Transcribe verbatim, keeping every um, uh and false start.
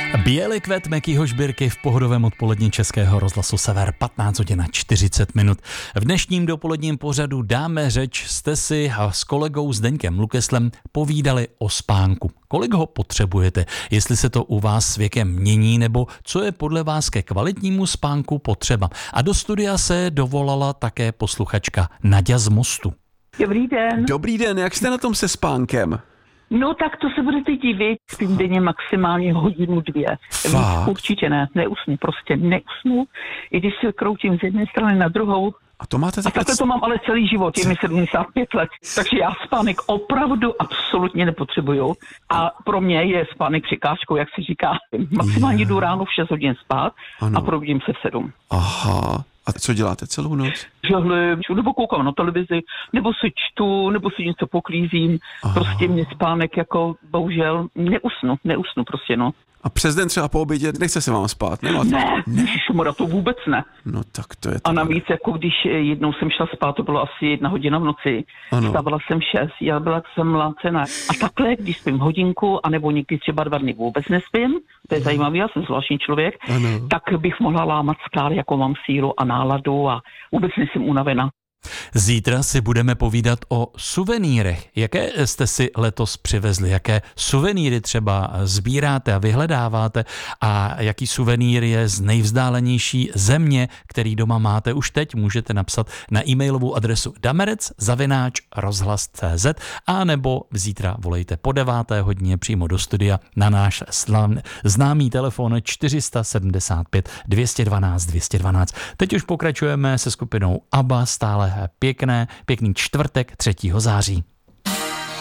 Bělý kvet Mekyho Žbírky v pohodovém odpolední Českého rozhlasu Sever, patnáct hodin a čtyřicet minut. V dnešním dopoledním pořadu Dáme řeč jste si a s kolegou Zdeňkem Lukeslem povídali o spánku. Kolik ho potřebujete, jestli se to u vás s věkem mění, nebo co je podle vás ke kvalitnímu spánku potřeba. A do studia se dovolala také posluchačka Naďa z Mostu. Dobrý den. Dobrý den, jak jste na tom se spánkem? No tak to se budete divit, spím denně maximálně hodinu, dvě. Fakt? Určitě ne, neusnu, prostě neusnu. I když se kroutím z jedné strany na druhou. A to máte A takhle... takhle to mám ale celý život, je mi sedmdesát pět let. Takže já spánek opravdu absolutně nepotřebuju. A pro mě je spánek překážkou, jak se říká. Maximálně jdu ráno v šest hodin spát Ano. a probudím se v sedm. Aha. A co děláte celou noc? Žehlim, nebo koukám na televizi, nebo si čtu, nebo si něco poklízím. Aha. Prostě mě spánek jako bohužel neusnu, neusnu prostě no. A přes den třeba po obědě nechce se vám spát, nemáte? Ne, ježišmarja, to vůbec ne. No tak to je A to. navíc, jako když jednou jsem šla spát, to bylo asi jedna hodina v noci, Ano. vstávala jsem šest, já byla jsem mlácená. A takhle, když spím hodinku, anebo někdy třeba dva dny vůbec nespím, to je zajímavé, já jsem zvláštní člověk, Ano. tak bych mohla lámat skál, jako mám sílu a náladu a vůbec nejsem unavená. Zítra si budeme povídat o suvenýrech. Jaké jste si letos přivezli? Jaké suvenýry třeba sbíráte a vyhledáváte? A jaký suvenýr je z nejvzdálenější země, který doma máte? Už teď můžete napsat na e-mailovou adresu damerec zavináč rozhlas tečka cé zet a nebo zítra volejte po deváté hodině přímo do studia na náš známý telefon čtyři sedmdesát pět dvě dvanáct dvě dvanáct. Teď už pokračujeme se skupinou ABBA, stále pěkné, pěkný čtvrtek třetího září.